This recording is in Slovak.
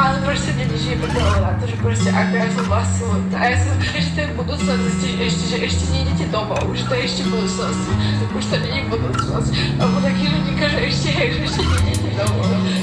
ale proste nežijeme toho na to, že proste ako ja som vlastne a ja si myslím, že to je budúcnosť, že ešte nejdete domov, že to je ešte budúcnosť, už to nie je budúcnosť, alebo taký ľudíka, že ešte